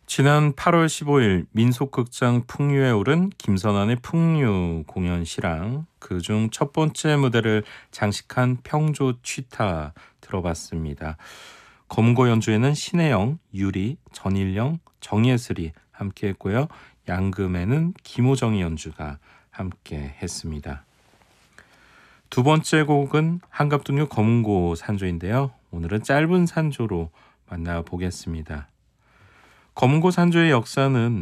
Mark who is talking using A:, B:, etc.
A: 지난 8월 15일 민속극장 풍류에 오른 김선환의 풍류 공연 실황, 그중 첫 번째 무대를 장식한 평조 취타 들어봤습니다. 검고 연주에는 신혜영, 유리, 전일령, 정예슬이 함께 했고요. 양금에는 김호정이 연주가 함께 했습니다. 두 번째 곡은 한갑동요 검은고 산조인데요. 오늘은 짧은 산조로 만나보겠습니다. 검은고 산조의 역사는